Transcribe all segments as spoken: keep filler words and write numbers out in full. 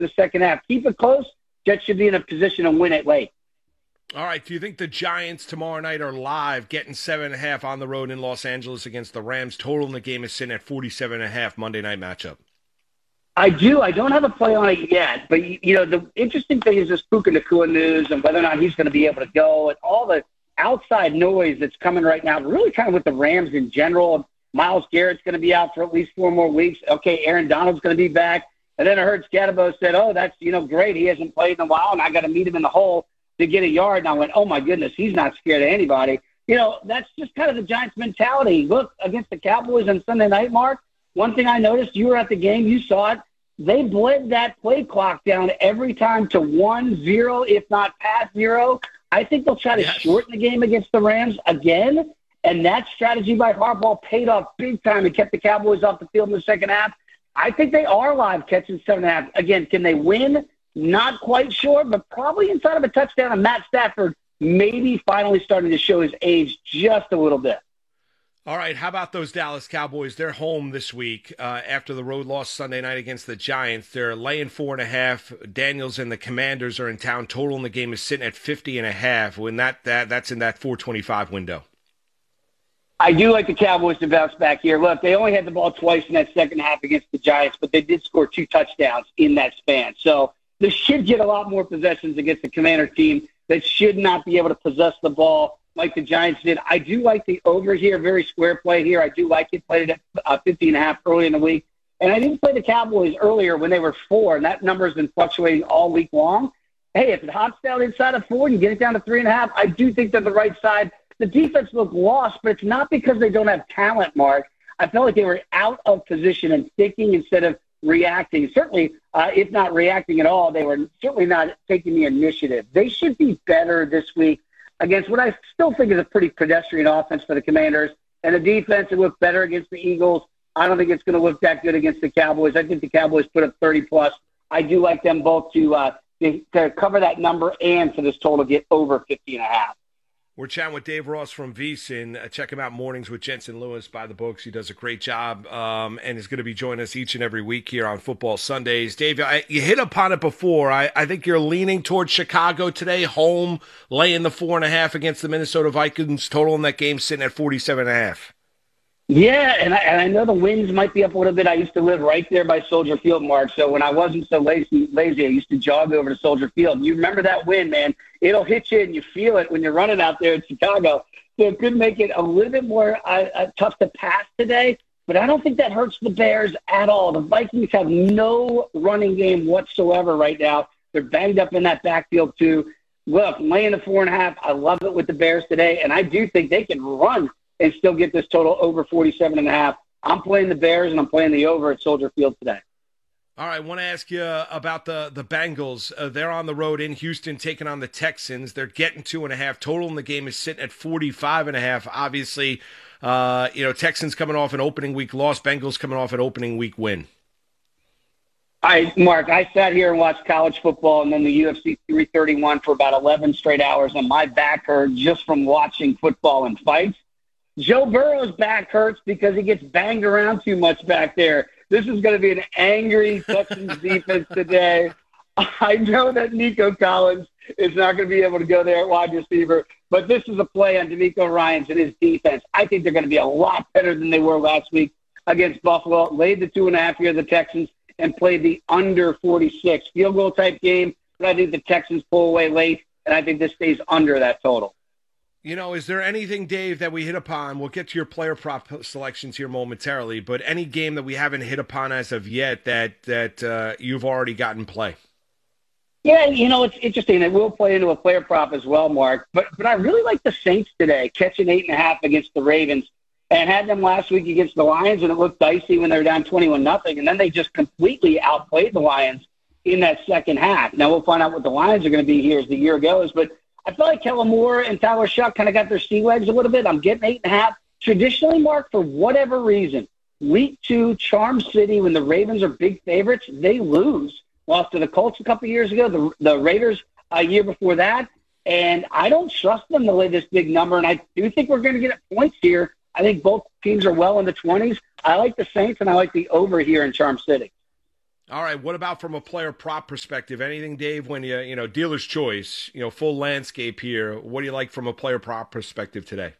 the second half. Keep it close. Jets should be in a position to win it late. All right. Do you think the Giants tomorrow night are live, getting seven and a half on the road in Los Angeles against the Rams? Total in the game is sitting at forty-seven and a half. Monday night matchup. I do. I don't have a play on it yet, but you know the interesting thing is this Puka Nacua news and whether or not he's going to be able to go and all the outside noise that's coming right now. Really, kind of with the Rams in general. Myles Garrett's going to be out for at least four more weeks. Okay, Aaron Donald's going to be back, and then I heard Scatterbo said, "Oh, that's you know great. He hasn't played in a while, and I got to meet him in the hole to get a yard." And I went, "Oh my goodness, he's not scared of anybody." You know, that's just kind of the Giants' mentality. Look, against the Cowboys on Sunday night, Mark. One thing I noticed, you were at the game, you saw it. They bled that play clock down every time to one, zero, if not past zero. I think they'll try to yes. shorten the game against the Rams again, and that strategy by Harbaugh paid off big time and kept the Cowboys off the field in the second half. I think they are live catching seven and a half. Again, can they win? Not quite sure, but probably inside of a touchdown. And Matt Stafford maybe finally starting to show his age just a little bit. All right, how about those Dallas Cowboys? They're home this week uh, after the road loss Sunday night against the Giants. They're laying four and a half. Daniels and the Commanders are in town. Total in the game is sitting at fifty and a half. When that, that that's in that four twenty-five window. I do like the Cowboys to bounce back here. Look, they only had the ball twice in that second half against the Giants, but they did score two touchdowns in that span. So they should get a lot more possessions against the Commander team that should not be able to possess the ball like the Giants did. I do like the over here, very square play here. I do like it. Played it at uh, fifty and a half early in the week. And I didn't play the Cowboys earlier when they were four, and that number has been fluctuating all week long. Hey, if it hops down inside of four and you get it down to three and a half, I do think they're the right side. The defense looked lost, but it's not because they don't have talent, Mark. I felt like they were out of position and thinking instead of reacting. Certainly, uh, if not reacting at all, they were certainly not taking the initiative. They should be better this week against what I still think is a pretty pedestrian offense for the Commanders. And the defense, it looked better against the Eagles. I don't think it's going to look that good against the Cowboys. I think the Cowboys put up thirty plus. I do like them both to, uh, to cover that number and for this total get over fifty and a half. We're chatting with Dave Ross from VSiN. Uh, check him out Mornings with Jensen Lewis by the books. He does a great job um, and is going to be joining us each and every week here on Football Sundays. Dave, I, you hit upon it before. I, I think you're leaning towards Chicago today, home, laying the four and a half against the Minnesota Vikings. Total in that game sitting at forty-seven and a half. Yeah, and I, and I know the winds might be up a little bit. I used to live right there by Soldier Field, Mark. So when I wasn't so lazy, lazy, I used to jog over to Soldier Field. You remember that wind, man. It'll hit you and you feel it when you're running out there in Chicago. So it could make it a little bit more uh, uh, tough to pass today. But I don't think that hurts the Bears at all. The Vikings have no running game whatsoever right now. They're banged up in that backfield, too. Look, laying the four and a half, I love it with the Bears today. And I do think they can run and still get this total over forty-seven and a half. I'm playing the Bears, and I'm playing the over at Soldier Field today. All right, I want to ask you about the, the Bengals. Uh, they're on the road in Houston taking on the Texans. They're getting two and a half. Total in the game is sitting at forty-five and a half. Obviously, uh, you know, Texans coming off an opening week loss. Bengals coming off an opening week win. I, Mark, I sat here and watched college football and then the U F C three thirty-one for about eleven straight hours, and my back hurt just from watching football and fights. Joe Burrow's back hurts because he gets banged around too much back there. This is going to be an angry Texans defense today. I know that Nico Collins is not going to be able to go there at wide receiver, but this is a play on DeMeco Ryans and his defense. I think they're going to be a lot better than they were last week against Buffalo. Laid the two and a half here, the Texans, and played the under forty-six. Field goal type game, but I think the Texans pull away late, and I think this stays under that total. You know, is there anything, Dave, that we hit upon? We'll get to your player prop selections here momentarily, but any game that we haven't hit upon as of yet that that uh, you've already gotten play? Yeah, you know, it's interesting. It will play into a player prop as well, Mark. But but I really like the Saints today, catching eight and a half against the Ravens, and had them last week against the Lions, and it looked dicey when they were down twenty-one nothing, and then they just completely outplayed the Lions in that second half. Now we'll find out what the Lions are going to be here as the year goes, but I feel like Kellen Moore and Tyler Shuck kind of got their sea legs a little bit. I'm getting eight and a half. Traditionally, Mark, for whatever reason, week two, Charm City, when the Ravens are big favorites, they lose. Lost to the Colts a couple years ago, the, the Raiders a year before that. And I don't trust them to lay this big number. And I do think we're going to get points here. I think both teams are well in the twenties. I like the Saints, and I like the over here in Charm City. All right, what about from a player prop perspective? Anything, Dave, when you, you know, dealer's choice, you know, full landscape here, what do you like from a player prop perspective today?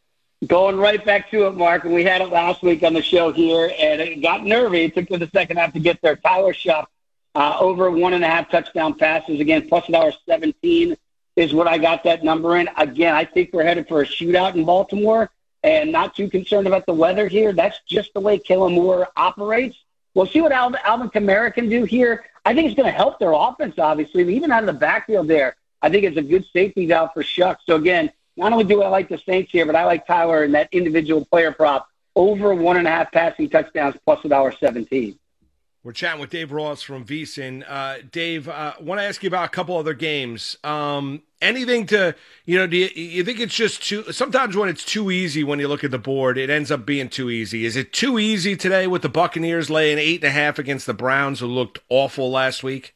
Going right back to it, Mark, and we had it last week on the show here, and it got nervy. It took to the second half to get there. Tyler Shuck, uh, over one and a half touchdown passes. Again, plus one dollar seventeen is what I got that number in. Again, I think we're headed for a shootout in Baltimore, and not too concerned about the weather here. That's just the way Kellen Moore operates. We'll see what Alvin, Alvin Kamara can do here. I think it's going to help their offense, obviously. But even out of the backfield there, I think it's a good safety valve for Shuck. So, again, not only do I like the Saints here, but I like Tyler in that individual player prop over one and a half passing touchdowns plus one dollar seventeen. We're chatting with Dave Ross from VSiN. Uh, Dave, I uh, want to ask you about a couple other games. Um, anything to, you know, do you, you think it's just too, sometimes when it's too easy when you look at the board, it ends up being too easy. Is it too easy today with the Buccaneers laying eight and a half against the Browns, who looked awful last week?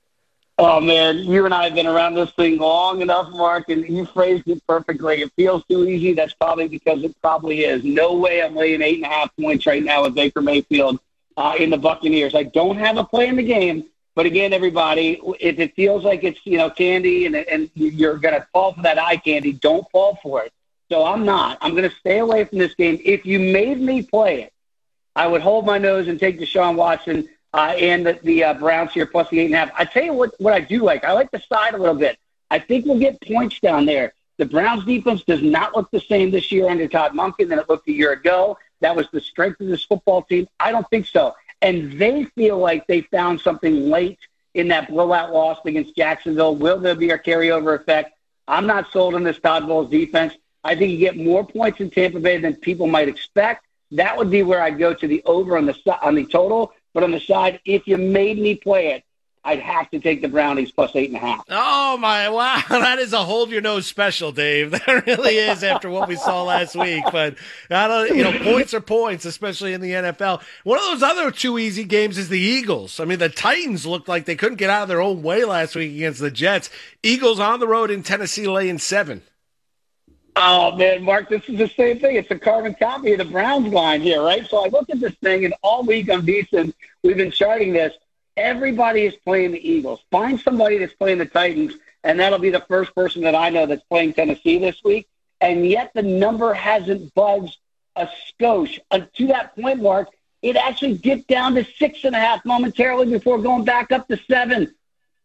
Oh, man, you and I have been around this thing long enough, Mark, and you phrased it perfectly. It feels too easy. That's probably because it probably is. No way I'm laying eight and a half points right now with Baker Mayfield uh, in the Buccaneers. I don't have a play in the game, but again, everybody, if it feels like it's, you know, candy and, and you're going to fall for that eye candy, don't fall for it. So I'm not. I'm going to stay away from this game. If you made me play it, I would hold my nose and take Deshaun Watson Uh, and the, the uh, Browns here plus the eight and a half. I tell you what, what I do like. I like the side a little bit. I think we'll get points down there. The Browns defense does not look the same this year under Todd Monken than it looked a year ago. That was the strength of this football team. I don't think so. And they feel like they found something late in that blowout loss against Jacksonville. Will there be a carryover effect? I'm not sold on this Todd Bowles defense. I think you get more points in Tampa Bay than people might expect. That would be where I'd go to the over on the on the total. But on the side, if you made me play it, I'd have to take the Brownies plus eight and a half. Oh, my, wow. That is a hold your nose special, Dave. That really is after what we saw last week. But, I don't, you know, points are points, especially in the N F L. One of those other two easy games is the Eagles. I mean, the Titans looked like they couldn't get out of their own way last week against the Jets. Eagles on the road in Tennessee laying seven. Oh, man, Mark, this is the same thing. It's a carbon copy of the Browns line here, right? So I look at this thing, and all week on VSiN, we've been charting this. Everybody is playing the Eagles. Find somebody that's playing the Titans, and that'll be the first person that I know that's playing Tennessee this week. And yet the number hasn't budged a skosh. Uh, to that point, Mark, it actually dipped down to six and a half momentarily before going back up to seven.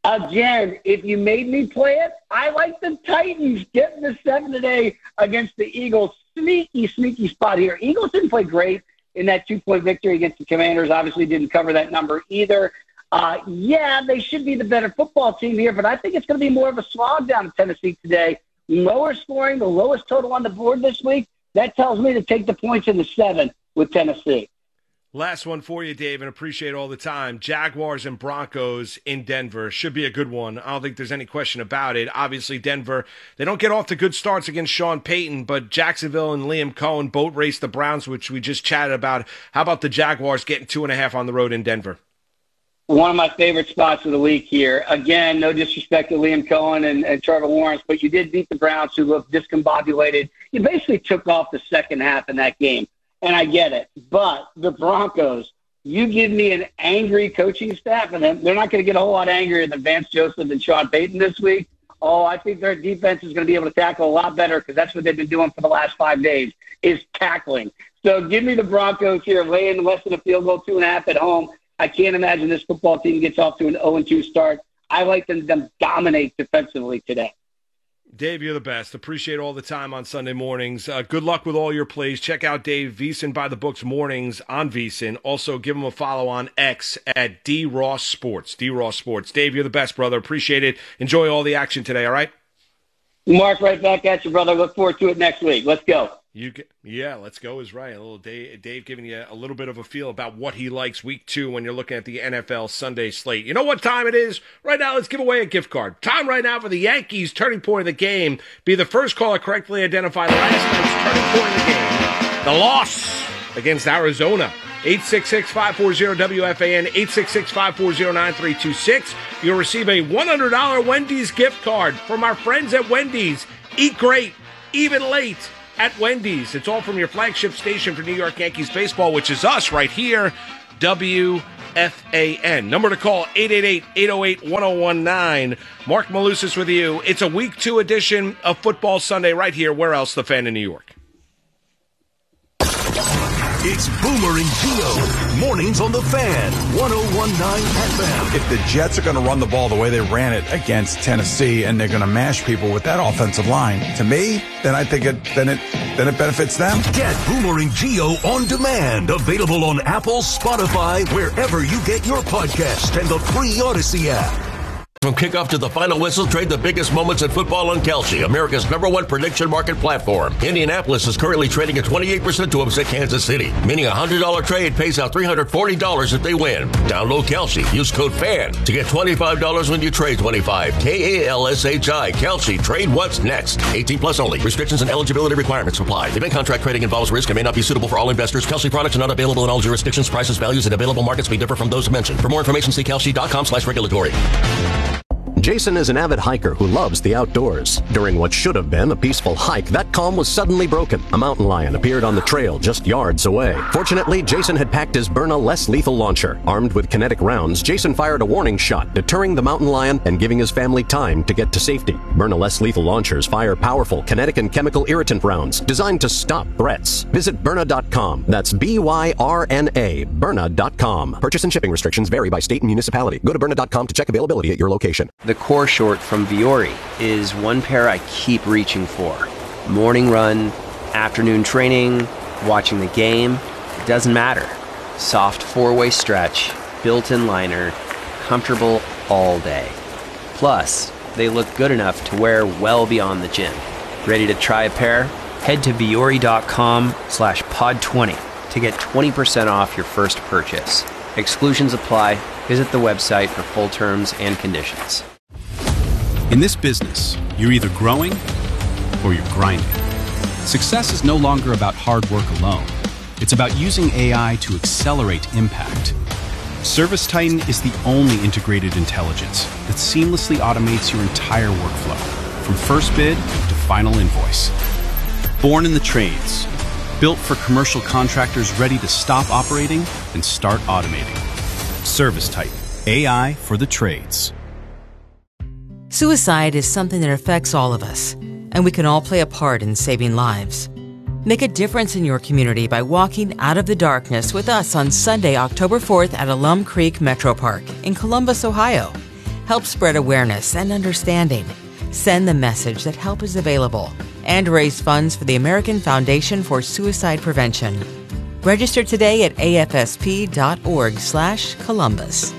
Again, if you made me play it, I like the Titans getting the seven today against the Eagles. Sneaky, sneaky spot here. Eagles didn't play great in that two-point victory against the Commanders. Obviously didn't cover that number either. Uh, yeah, they should be the better football team here, but I think it's going to be more of a slog down in Tennessee today. Lower scoring, the lowest total on the board this week. That tells me to take the points in the seven with Tennessee. Last one for you, Dave, and appreciate all the time. Jaguars and Broncos in Denver. Should be a good one. I don't think there's any question about it. Obviously, Denver, they don't get off to good starts against Sean Payton, but Jacksonville and Liam Cohen boat raced the Browns, which we just chatted about. How about the Jaguars getting two and a half on the road in Denver? One of my favorite spots of the week here. Again, no disrespect to Liam Cohen and, and Trevor Lawrence, but you did beat the Browns, who looked discombobulated. You basically took off the second half in that game. And I get it. But the Broncos, you give me an angry coaching staff, and they're not going to get a whole lot angrier than Vance Joseph and Sean Payton this week. Oh, I think their defense is going to be able to tackle a lot better because that's what they've been doing for the last five days is tackling. So give me the Broncos here, laying less than a field goal, two and a half at home. I can't imagine this football team gets off to an oh and two start. I like them to dominate defensively today. Dave, you're the best. Appreciate all the time on Sunday mornings. Uh, good luck with all your plays. Check out Dave VSiN by the Books mornings on VSiN. Also, give him a follow on X at D Ross Sports. D Ross Sports. Dave, you're the best, brother. Appreciate it. Enjoy all the action today, all right? Mark, right back at you, brother. Look forward to it next week. Let's go. You can, yeah, let's go is right. A little Dave, Dave giving you a little bit of a feel about what he likes week two when you're looking at the N F L Sunday slate. You know what time it is? Right now, let's give away a gift card. Time right now for the Yankees turning point of the game. Be the first caller correctly identify last night's turning point of the game. The loss against Arizona. eight six six, five four zero, W F A N, eight six six, five four zero, nine three two six. You'll receive a one hundred dollars Wendy's gift card from our friends at Wendy's. Eat great, even late at Wendy's. It's all from your flagship station for New York Yankees baseball, which is us right here, W F A N. Number to call, eight eight eight, eight oh eight, one oh one nine. Mark Malusis with you. It's a week two edition of Football Sunday right here. Where else? The Fan in New York. It's Boomer and Gio. Mornings on the Fan. one oh one nine F M. If the Jets are going to run the ball the way they ran it against Tennessee and they're going to mash people with that offensive line, to me, then I think it then it then it benefits them. Get Boomer and Gio on demand. Available on Apple, Spotify, wherever you get your podcast, and the free Odyssey app. From kickoff to the final whistle, trade the biggest moments in football on Kalshi, America's number one prediction market platform. Indianapolis is currently trading at twenty-eight percent to upset Kansas City, meaning a one hundred dollars trade pays out three hundred forty dollars if they win. Download Kalshi. Use code FAN to get twenty-five dollars when you trade twenty-five. K A L S H I. Kalshi. Trade what's next. eighteen plus only. Restrictions and eligibility requirements apply. Event contract trading involves risk and may not be suitable for all investors. Kalshi products are not available in all jurisdictions. Prices, values, and available markets may differ from those mentioned. For more information, see kalshi.com slash regulatory. Jason is an avid hiker who loves the outdoors. During what should have been a peaceful hike, that calm was suddenly broken. A mountain lion appeared on the trail just yards away. Fortunately, Jason had packed his Byrna less lethal launcher. Armed with kinetic rounds, Jason fired a warning shot, deterring the mountain lion and giving his family time to get to safety. Byrna less lethal launchers fire powerful kinetic and chemical irritant rounds designed to stop threats. Visit Byrna dot com. That's B Y R N A, Byrna dot com. Purchase and shipping restrictions vary by state and municipality. Go to Byrna dot com to check availability at your location. The core short from Vuori is one pair I keep reaching for. Morning run, afternoon training, watching the game, it doesn't matter. Soft four-way stretch, built-in liner, comfortable all day. Plus, they look good enough to wear well beyond the gym. Ready to try a pair? Head to Vuori.com slash pod 20 to get twenty percent off your first purchase. Exclusions apply. Visit the website for full terms and conditions. In this business, you're either growing or you're grinding. Success is no longer about hard work alone. It's about using A I to accelerate impact. ServiceTitan is the only integrated intelligence that seamlessly automates your entire workflow, from first bid to final invoice. Born in the trades, built for commercial contractors ready to stop operating and start automating. ServiceTitan, A I for the trades. Suicide is something that affects all of us, and we can all play a part in saving lives. Make a difference in your community by walking out of the darkness with us on Sunday, October fourth at Alum Creek Metro Park in Columbus, Ohio. Help spread awareness and understanding. Send the message that help is available and raise funds for the American Foundation for Suicide Prevention. Register today at A F S P dot org slash Columbus.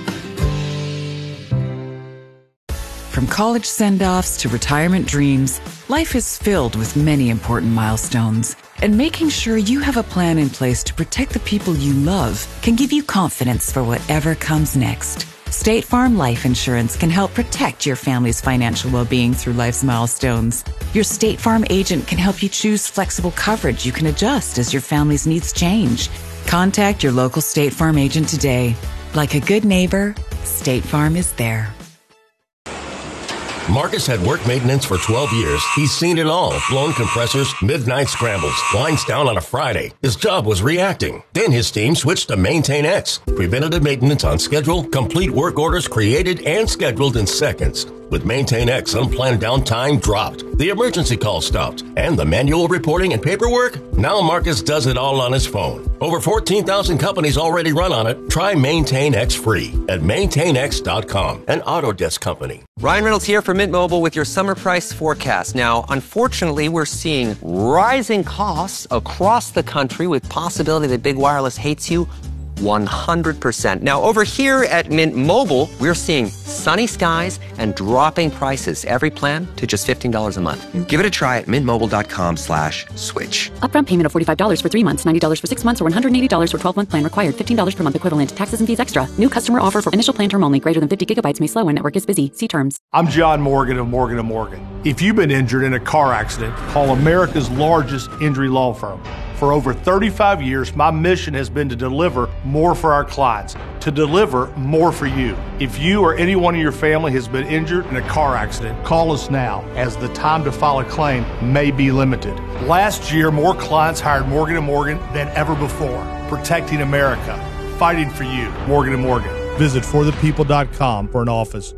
From college send-offs to retirement dreams, life is filled with many important milestones. And making sure you have a plan in place to protect the people you love can give you confidence for whatever comes next. State Farm Life Insurance can help protect your family's financial well-being through life's milestones. Your State Farm agent can help you choose flexible coverage you can adjust as your family's needs change. Contact your local State Farm agent today. Like a good neighbor, State Farm is there. Marcus had work maintenance for twelve years. He's seen it all. Blown compressors, midnight scrambles, lines down on a Friday. His job was reacting. Then his team switched to Maintain X. Preventative maintenance on schedule, complete work orders created and scheduled in seconds. With Maintain X, unplanned downtime dropped. The emergency call stopped. And the manual reporting and paperwork? Now Marcus does it all on his phone. Over fourteen thousand companies already run on it. Try Maintain X free at maintain x dot com, an Autodesk company. Ryan Reynolds here for Mint Mobile with your summer price forecast. Now, unfortunately, we're seeing rising costs across the country with possibility that big wireless hates you one hundred percent. Now, over here at Mint Mobile, we're seeing sunny skies and dropping prices. Every plan to just fifteen dollars a month. Give it a try at mintmobile.com slash switch. Upfront payment of forty-five dollars for three months, ninety dollars for six months, or one hundred eighty dollars for twelve-month plan required. fifteen dollars per month equivalent. Taxes and fees extra. New customer offer for initial plan term only. Greater than fifty gigabytes may slow when network is busy. See terms. I'm John Morgan of Morgan and Morgan. If you've been injured in a car accident, call America's largest injury law firm. For over thirty-five years, my mission has been to deliver more for our clients, to deliver more for you. If you or anyone in your family has been injured in a car accident, call us now, as the time to file a claim may be limited. Last year, more clients hired Morgan and Morgan than ever before, protecting America. fighting for you. Morgan and Morgan. Visit for the people dot com for an office